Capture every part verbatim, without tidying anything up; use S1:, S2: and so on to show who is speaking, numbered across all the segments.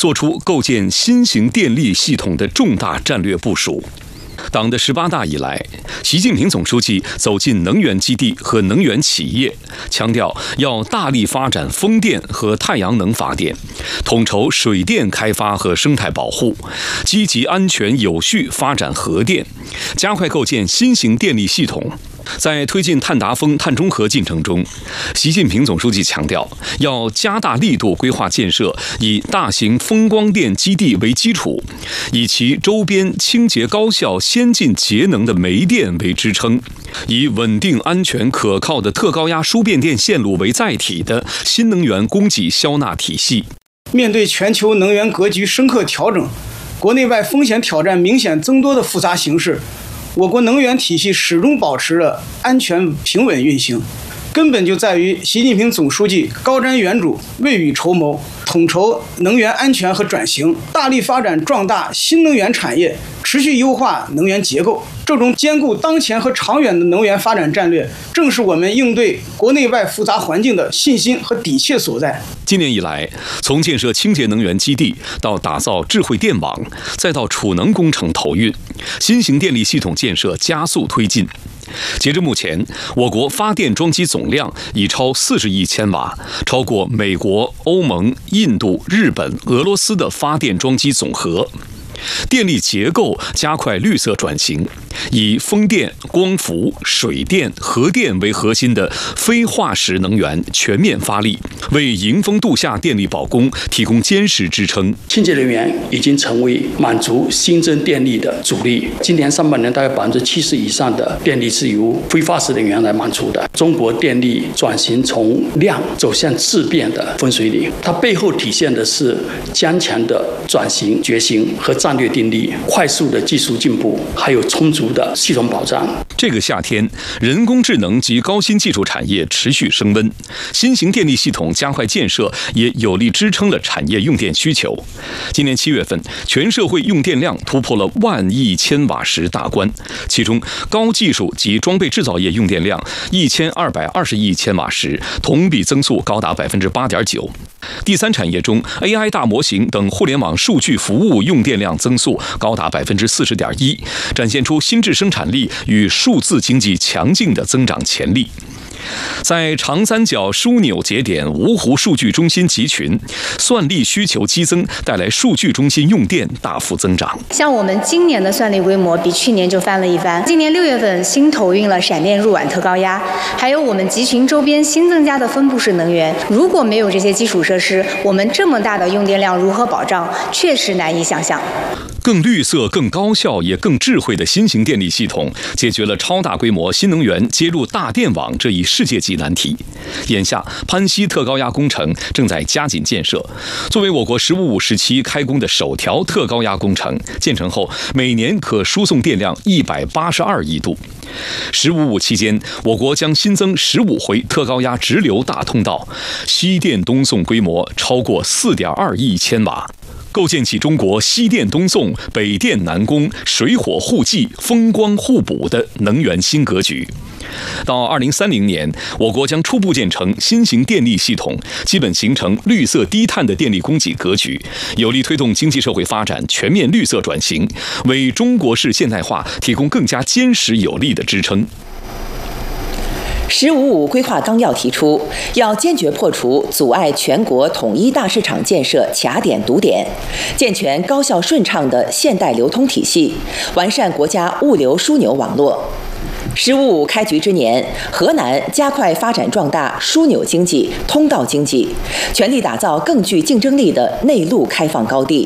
S1: 做出构建新型电力系统的重大战略部署。党的十八大以来，习近平总书记走进能源基地和能源企业，强调要大力发展风电和太阳能发电，统筹水电开发和生态保护，积极安全有序发展核电，加快构建新型电力系统。在推进碳达峰、碳中和进程中，习近平总书记强调，要加大力度规划建设以大型风光电基地为基础，以其周边清洁高效、先进节能的煤电为支撑，以稳定、安全、可靠的特高压输变电线路为载体的新能源供给销纳体系。
S2: 面对全球能源格局深刻调整、国内外风险挑战明显增多的复杂形势，我国能源体系始终保持着安全平稳运行，根本就在于习近平总书记高瞻远瞩、未雨绸缪，统筹能源安全和转型，大力发展壮大新能源产业，持续优化能源结构。这种兼顾当前和长远的能源发展战略，正是我们应对国内外复杂环境的信心和底气所在。
S1: 今年以来，从建设清洁能源基地到打造智慧电网，再到储能工程投运，新型电力系统建设加速推进。截至目前，我国发电装机总量已超四十亿千瓦，超过美国、欧盟、印度、日本、俄罗斯的发电装机总和。电力结构加快绿色转型，以风电、光伏、水电、核电为核心的非化石能源全面发力，为迎峰度夏电力保供提供坚实支撑。
S3: 清洁能源已经成为满足新增电力的主力。今年上半年，大概百分之七十以上的电力是由非化石能源来满足的。中国电力转型从量走向质变的分水岭，它背后体现的是坚强的转型决心和战略定力，快速的技术进步，还有充足的系统保障。
S1: 这个夏天，人工智能及高新技术产业持续升温，新型电力系统加快建设，也有力支撑了产业用电需求。今年七月份，全社会用电量突破了万亿千瓦时大关，其中高技术及装备制造业用电量一千二百二十亿千瓦时，同比增速高达百分之八点九。第三产业中 ，A I 大模型等互联网数据服务用电量增速高达百分之四十点一，展现出新质生产力与数字经济强劲的增长潜力。在长三角枢纽节点芜湖数据中心集群，算力需求激增，带来数据中心用电大幅增长。
S4: 像我们今年的算力规模比去年就翻了一番。今年六月份新投运了闪电入网特高压，还有我们集群周边新增加的分布式能源。如果没有这些基础设施，我们这么大的用电量如何保障，确实难以想象。
S1: 更绿色、更高效也更智慧的新型电力系统，解决了超大规模新能源接入大电网这一世界级难题。眼下，潘西特高压工程正在加紧建设，作为我国“十五五”时期开工的首条特高压工程，建成后每年可输送电量一百八十二亿度。“十五五”期间，我国将新增十五回特高压直流大通道，西电东送规模超过四点二亿千瓦。构建起中国西电东送、北电南供、水火互济、风光互补的能源新格局。到二零三零年，我国将初步建成新型电力系统，基本形成绿色低碳的电力供给格局，有力推动经济社会发展全面绿色转型，为中国式现代化提供更加坚实有力的支撑。
S5: 十五五规划纲要提出，要坚决破除阻碍全国统一大市场建设卡点堵点，健全高效顺畅的现代流通体系，完善国家物流枢纽网络。十五五开局之年，河南加快发展壮大枢纽经济、通道经济，全力打造更具竞争力的内陆开放高地。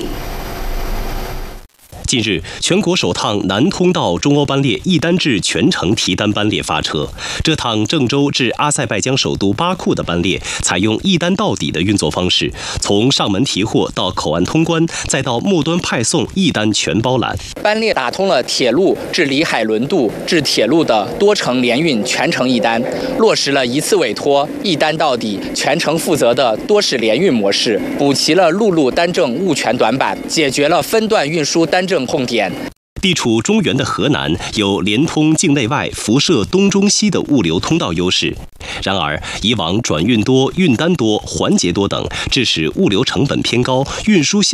S6: 近日，全国首趟南通道中欧班列一单制全程提单班列发车。这趟郑州至阿塞拜疆首都巴库的班列，采用一单到底的运作方式，从上门提货到口岸通关，再到末端派送，一单全包揽。
S7: 班列打通了铁路至里海轮渡至铁路的多程联运全程一单，落实了一次委托、一单到底、全程负责的多式联运模式，补齐了陆路单证物权短板，解决了分段运输单证痛点。
S6: 地处中原的河南有连通境内外、辐射东中西的物流通道优势。然而，以往转运多、运单多、环节多等，致使物流成本偏高，运输效